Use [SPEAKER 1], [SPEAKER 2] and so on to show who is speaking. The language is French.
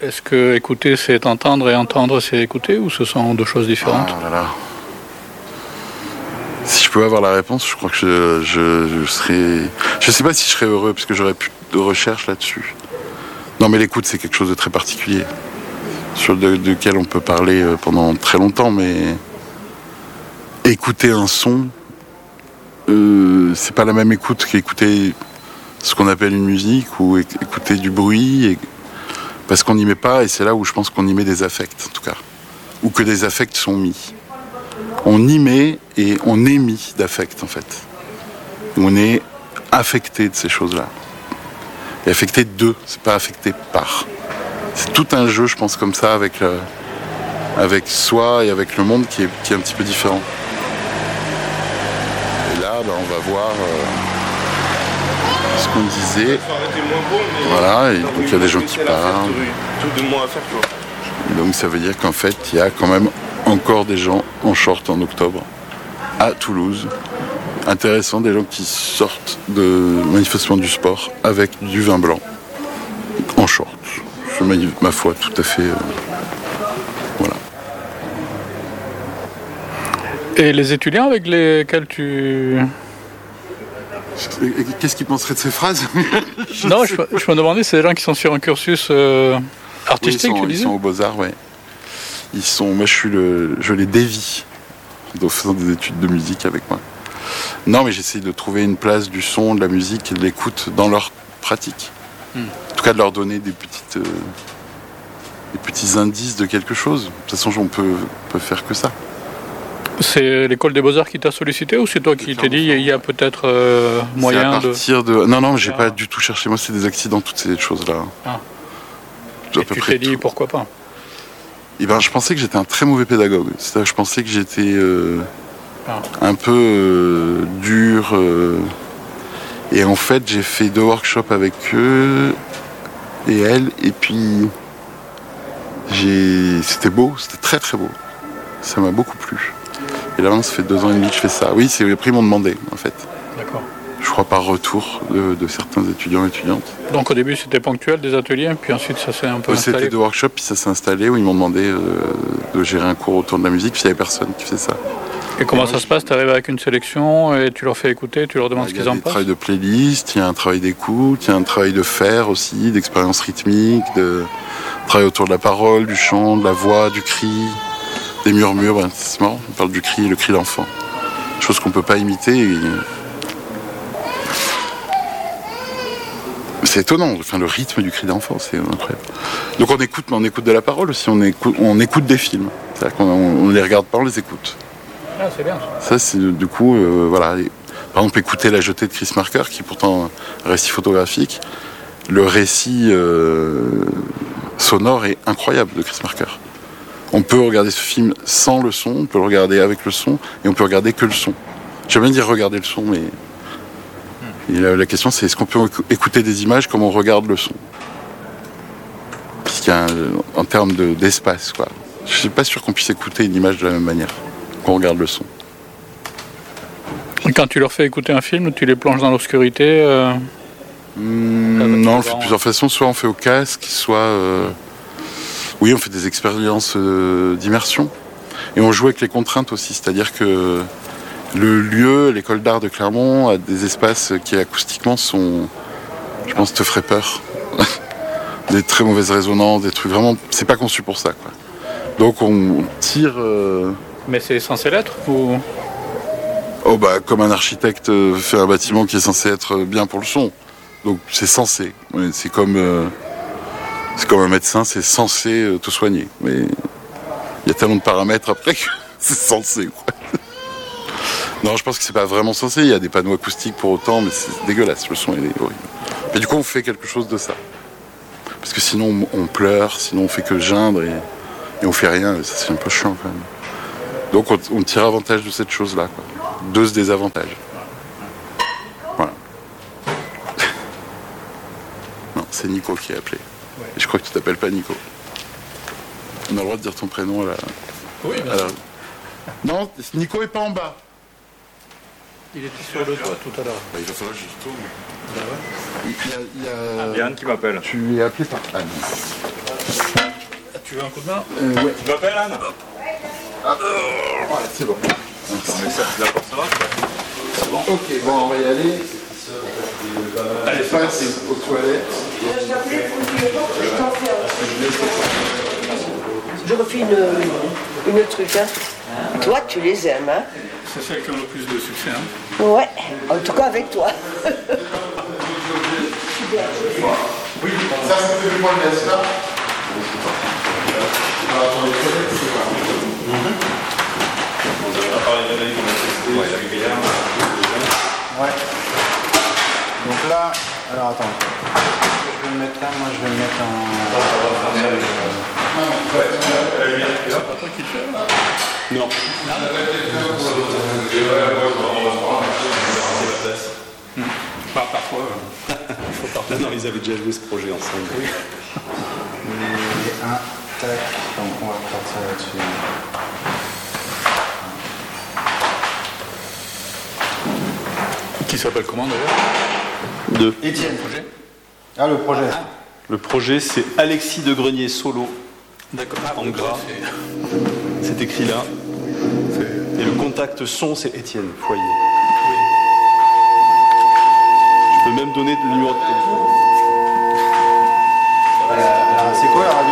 [SPEAKER 1] Est-ce que écouter c'est entendre et entendre c'est écouter, ou ce sont deux choses différentes?
[SPEAKER 2] Ah là là. Si je pouvais avoir la réponse, je crois que je serais... Je sais pas si je serais heureux, parce que j'aurais plus de recherche là-dessus. Non, mais l'écoute, c'est quelque chose de très particulier, sur lequel on peut parler pendant très longtemps, mais écouter un son, c'est pas la même écoute qu'écouter ce qu'on appelle une musique, ou écouter du bruit, parce qu'on n'y met pas, et c'est là où je pense qu'on y met des affects, en tout cas, ou que des affects sont mis. On y met et on est mis d'affect, en fait. On est affecté de ces choses-là. Et affecté de, c'est pas affecté par. C'est tout un jeu, je pense, comme ça, avec soi et avec le monde qui est un petit peu différent. Et là, on va voir ce qu'on disait. Voilà, et donc il y a des gens qui parlent. Et donc ça veut dire qu'en fait, il y a quand même encore des gens en short en octobre à Toulouse. Intéressant, des gens qui sortent de manifestement du sport avec du vin blanc en short. C'est ma foi tout à fait voilà.
[SPEAKER 1] Et les étudiants avec lesquels tu...
[SPEAKER 2] Qu'est-ce qu'ils penseraient de ces phrases?
[SPEAKER 1] Non, je me demandais, c'est des gens qui sont sur un cursus artistique,
[SPEAKER 2] oui,
[SPEAKER 1] tu disais?
[SPEAKER 2] Ils sont aux Beaux-Arts, ouais. Moi je les dévie en faisant des études de musique avec moi. Non, mais j'essaie de trouver une place du son, de la musique et de l'écoute dans leur pratique. En tout cas, de leur donner des petits indices de quelque chose. De toute façon, on peut faire que ça.
[SPEAKER 1] C'est l'école des Beaux-Arts qui t'a sollicité, ou c'est toi qui t'es dit il y a peut-être moyen de...
[SPEAKER 2] C'est à partir de... Non, j'ai pas du tout cherché. Moi, c'est des accidents, toutes ces choses-là.
[SPEAKER 1] Ah. Et tu t'es dit pourquoi pas?
[SPEAKER 2] Eh ben, je pensais que j'étais un très mauvais pédagogue. C'est-à-dire que je pensais que j'étais un peu dur. Et en fait, j'ai fait 2 workshops avec eux et elle. Et puis, c'était beau, c'était très très beau. Ça m'a beaucoup plu. Et là, ça fait 2 ans et demi que je fais ça. Oui, après, ils m'ont demandé, en fait.
[SPEAKER 1] D'accord.
[SPEAKER 2] Je crois par retour de certains étudiants et étudiantes.
[SPEAKER 1] Donc au début c'était ponctuel, des ateliers, puis ensuite ça s'est un peu installé.
[SPEAKER 2] C'était 2 workshops, puis ça s'est installé, où ils m'ont demandé de gérer un cours autour de la musique, puis il n'y avait personne qui faisait ça.
[SPEAKER 1] Et comment ça se passe? Tu arrives avec une sélection et tu leur fais écouter, tu leur demandes ce qu'ils en pensent?
[SPEAKER 2] Il y a un travail de playlist, il y a un travail d'écoute, il y a un travail de faire aussi, d'expérience rythmique, de travail autour de la parole, du chant, de la voix, du cri, des murmures. C'est marrant, on parle du cri, le cri d'enfant. Chose qu'on ne peut pas imiter. C'est étonnant, le rythme du cri d'enfant, c'est incroyable. Donc on écoute de la parole aussi, on écoute des films. C'est-à-dire qu'on ne les regarde pas, on les écoute.
[SPEAKER 1] Ah, c'est bien.
[SPEAKER 2] Ça, c'est du coup, voilà. Par exemple, écouter La Jetée de Chris Marker, qui est pourtant un récit photographique. Le récit sonore est incroyable de Chris Marker. On peut regarder ce film sans le son, on peut le regarder avec le son, et on peut regarder que le son. J'aime bien dire regarder le son, mais et la question c'est est-ce qu'on peut écouter des images comme on regarde le son? Puisqu'il y a en termes d'espace, quoi. Je suis pas sûr qu'on puisse écouter une image de la même manière qu'on regarde le son.
[SPEAKER 1] Et quand tu leur fais écouter un film, tu les plonges dans l'obscurité
[SPEAKER 2] non, on le fait de plusieurs façons. Soit on fait au casque, soit... Oui, on fait des expériences d'immersion. Et on joue avec les contraintes aussi. C'est-à-dire que le lieu, l'école d'art de Clermont, a des espaces qui acoustiquement sont... Je pense te feraient peur. Des très mauvaises résonances, des trucs vraiment... C'est pas conçu pour ça, quoi. Donc on tire...
[SPEAKER 1] Mais c'est censé l'être ou...
[SPEAKER 2] Oh bah comme un architecte fait un bâtiment qui est censé être bien pour le son. Donc c'est censé. C'est comme un médecin, c'est censé te soigner. Mais il y a tellement de paramètres après que c'est censé, quoi. Non, je pense que c'est pas vraiment censé. Il y a des panneaux acoustiques pour autant, mais c'est dégueulasse. Le son est horrible. Et du coup on fait quelque chose de ça. Parce que sinon on pleure, sinon on fait que geindre et on fait rien. Et ça c'est un peu chiant quand même. Donc on tire avantage de cette chose-là, quoi. De ce désavantage. Voilà. Non, c'est Nico qui est appelé. Ouais. Et je crois que tu t'appelles pas Nico. On a le droit de dire ton prénom à la...
[SPEAKER 1] Oui, bien sûr.
[SPEAKER 2] Non, Nico est pas en bas.
[SPEAKER 1] Il était sur le toit tout à l'heure.
[SPEAKER 2] Il va falloir que je tourne.
[SPEAKER 1] Ah ouais.
[SPEAKER 2] Il y a...
[SPEAKER 3] Diane qui m'appelle.
[SPEAKER 2] Tu es appelé par Anne.
[SPEAKER 1] Tu veux un coup de main?
[SPEAKER 3] Ouais.
[SPEAKER 4] Tu m'appelles, Anne?
[SPEAKER 2] Ouais, c'est bon.
[SPEAKER 4] D'accord, ça va?
[SPEAKER 2] Ok, bon, on va y aller.
[SPEAKER 1] Allez, c'est
[SPEAKER 2] Passe aux toilettes.
[SPEAKER 5] Je refais une truc. Hein. Toi, tu les aimes. Hein.
[SPEAKER 1] c'est celle qui a le plus de succès. Hein.
[SPEAKER 5] Ouais, en tout cas avec toi.
[SPEAKER 2] Ça, c'est le point de l'Est, là.
[SPEAKER 3] Ouais. Donc là, alors attends. Je vais le mettre là, moi je vais le mettre
[SPEAKER 1] C'est pas toi qui le fais là?
[SPEAKER 4] Non.
[SPEAKER 1] Bah, parfois.
[SPEAKER 4] Non, ils avaient déjà joué ce projet ensemble.
[SPEAKER 3] et un, tac. Donc on va partir là-dessus.
[SPEAKER 1] Qui s'appelle comment d'ailleurs?
[SPEAKER 4] Deux.
[SPEAKER 3] Étienne. Ah, le projet.
[SPEAKER 4] Le projet, c'est Alexis de Grenier solo,
[SPEAKER 1] D'accord.
[SPEAKER 4] en gras. C'est écrit là. Et le contact son, c'est Étienne Foyer. Je peux même donner le numéro de téléphone.
[SPEAKER 3] Alors, c'est quoi la radio